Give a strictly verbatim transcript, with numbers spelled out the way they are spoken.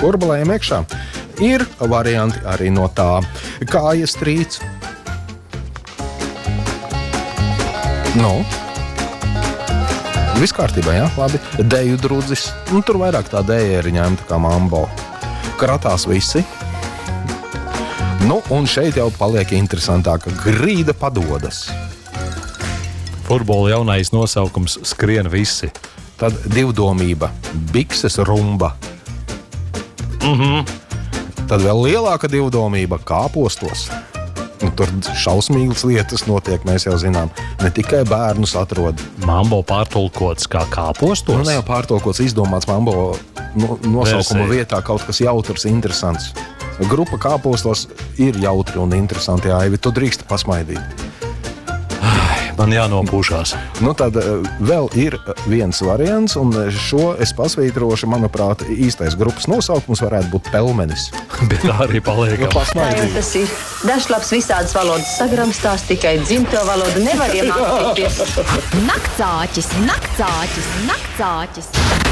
kurbulējam iekšā. Ir varianti arī no tā. Kājas trīc. Nu, viss kārtībā, jā, labi. Deju drudzis. Nu, tur vairāk tā deja ir ņemta kā mambo. Kratās visi. Nu, un šeit jau paliek interesantāk. Grīda padodas. Futbola jaunais nosaukums skrien visi. Tad divdomība. Bikses rumba. Mhm. Tad vēl lielāka divdomība kāpostos. Nu, tur šausmīgas lietas notiek, mēs jau zinām. Ne tikai bērnus atrod. Mambo pārtulkots kā kāpostos? Nu, ne jau pārtulkots, izdomāts mambo no, nosaukuma Versija. vietā kaut kas jautrs, interesants. Grupa kāpostos ir jautri un interesanti, Aivi. Tu drīksti pasmaidīt. Man jānopūšās. Nu, tad uh, vēl ir viens variants, un šo es pasvītrošu, manuprāt, īstais grupas nosaukums varētu būt Pelmenis. Bet tā arī paliek. Nu, Tā jau pasmaidīt. tas ir. Dažlaps visādas valodas sagramstās, tikai dzimto valodu nevar iemācīties. Naktsāķis, naktsāķis, naktsāķis.